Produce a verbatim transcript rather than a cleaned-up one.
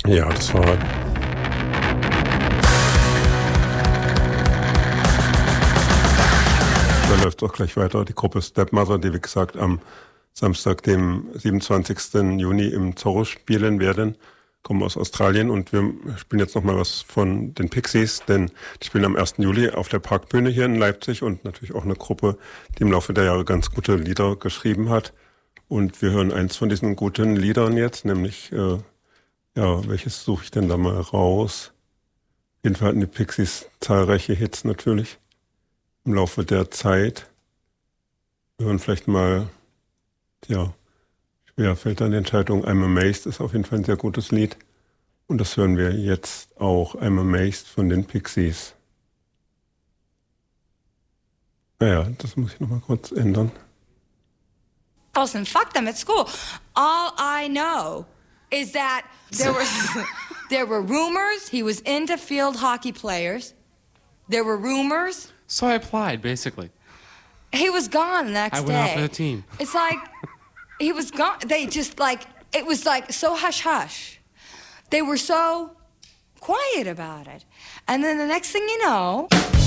Ja, das war... Da läuft auch gleich weiter. Die Gruppe Stepmother, die wie gesagt am Samstag, dem siebenundzwanzigsten Juni im Zorro spielen werden, kommen aus Australien, und wir spielen jetzt nochmal was von den Pixies, denn die spielen am ersten Juli auf der Parkbühne hier in Leipzig, und natürlich auch eine Gruppe, die im Laufe der Jahre ganz gute Lieder geschrieben hat. Und wir hören eins von diesen guten Liedern jetzt, nämlich, äh, ja, welches suche ich denn da mal raus? Auf jeden Fall hatten die Pixies zahlreiche Hits natürlich im Laufe der Zeit. Wir hören vielleicht mal, ja, schwer fällt dann die Entscheidung. I'm Amazed ist auf jeden Fall ein sehr gutes Lied. Und das hören wir jetzt auch, I'm Amazed von den Pixies. Naja, das muss ich nochmal kurz ändern. And fuck them at school. All I know is that there was there were rumors he was into field hockey players. There were rumors. So I applied, basically. He was gone the next I went day. out for the team. It's like he was gone. They just like it was like so hush hush. They were so quiet about it, and then the next thing you know.